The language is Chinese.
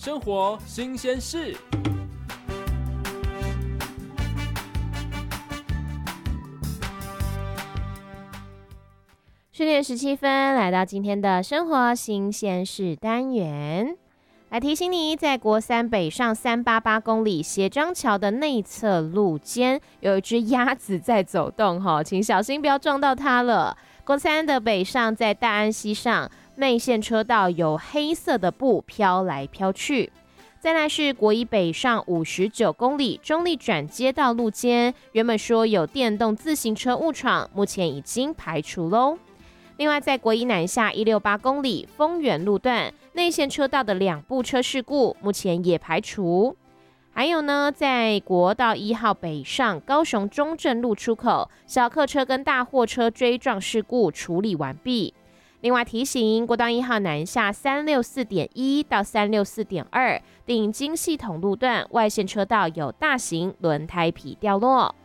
生活新鲜事。 10:17，来到今天的生活新鲜事单元，来提醒你，在国三北上388公里斜张桥的内侧路肩，有一只鸭子在走动请小心不要撞到它了。国三的北上在大安溪上内线车道有黑色的布飘来飘去。再来是国一北上59公里中立转接道路肩，原本说有电动自行车误闯，目前已经排除喽。另外，在国一南下168公里丰原路段内线车道的2部车事故，目前也排除。还有呢，在国道1号北上高雄中正路出口，小客车跟大货车追撞事故处理完毕。另外提醒，国道1号南下364.1到364.2顶金系统路段外线车道有大型轮胎皮掉落。